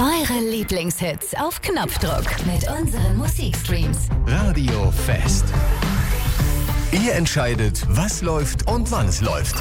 Eure Lieblingshits auf Knopfdruck mit unseren Musikstreams. Radio Fest. Ihr entscheidet, was läuft und wann es läuft.